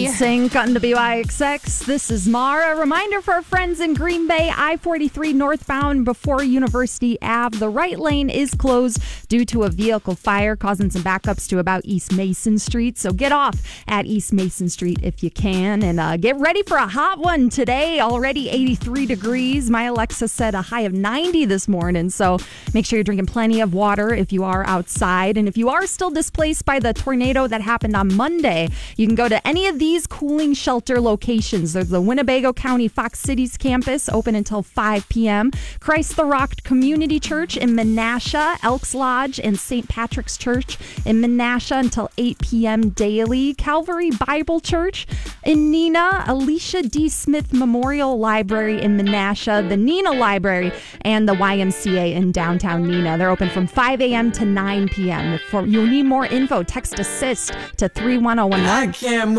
NSYNC on WIXX. This is Mara. Reminder for our friends in Green Bay, I-43 northbound before University Ave. The right lane is closed due to a vehicle fire, causing some backups to about East Mason Street. So get off at East Mason Street if you can. And get ready for a hot one today. Already 83 degrees. My Alexa said a high of 90 this morning. So make sure you're drinking plenty of water if you are outside. And if you are still displaced by the tornado that happened on Monday, you can go to any of these cooling shelter locations. There's the Winnebago County Fox Cities campus, open until 5 p.m. Christ the Rock Community Church in Menasha, Elks Lodge, and St. Patrick's Church in Menasha until 8 p.m. daily. Calvary Bible Church in Neenah, Alicia D. Smith Memorial Library in Menasha, the Neenah Library, and the YMCA in downtown Neenah. They're open from 5 a.m. to 9 p.m. If you need more info, text ASSIST to 31011. I can't move.